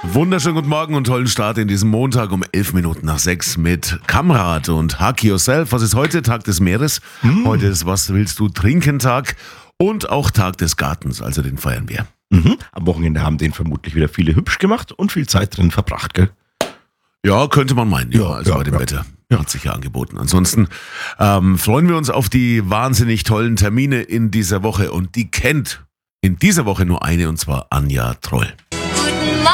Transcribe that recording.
Wunderschönen guten Morgen und tollen Start in diesem Montag um 11 Minuten nach 6 mit Kamrat und Hack Yourself. Was ist heute? Tag des Meeres. Heute ist Was willst du trinken Tag und auch Tag des Gartens, also den feiern wir. Am Wochenende haben den vermutlich wieder viele hübsch gemacht und viel Zeit drin verbracht, gell? Ja, könnte man meinen, bei dem Wetter. Hat sich ja angeboten. Ansonsten freuen wir uns auf die wahnsinnig tollen Termine in dieser Woche und die kennt in dieser Woche nur eine, und zwar Anja Troll.